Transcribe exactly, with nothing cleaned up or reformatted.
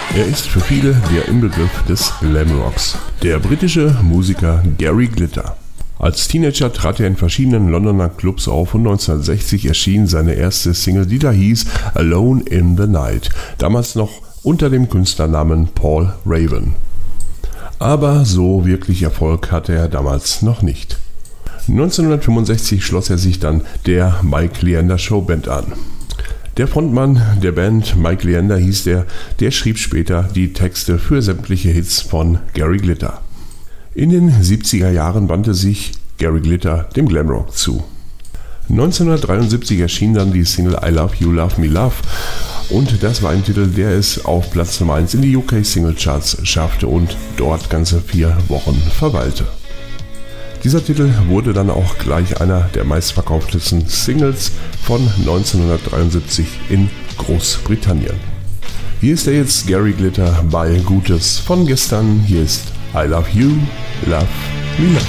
Er ist für viele der Inbegriff des Glamrocks. Der britische Musiker Gary Glitter. Als Teenager trat er in verschiedenen Londoner Clubs auf und neunzehnhundertsechzig erschien seine erste Single, die da hieß Alone in the Night, damals noch unter dem Künstlernamen Paul Raven. Aber so wirklich Erfolg hatte er damals noch nicht. neunzehnhundertfünfundsechzig schloss er sich dann der Mike Leander Show Band an. Der Frontmann der Band, Mike Leander hieß er, der schrieb später die Texte für sämtliche Hits von Gary Glitter. In den siebziger Jahren wandte sich Gary Glitter dem Glamrock zu. neunzehnhundertdreiundsiebzig erschien dann die Single I Love You, Love Me, Love und das war ein Titel, der es auf Platz Nummer eins in die U K Single Charts schaffte und dort ganze vier Wochen verweilte. Dieser Titel wurde dann auch gleich einer der meistverkauftesten Singles von neunzehnhundertdreiundsiebzig in Großbritannien. Hier ist er jetzt, Gary Glitter bei Gutes von gestern. Hier ist I Love You, Love Me, Love.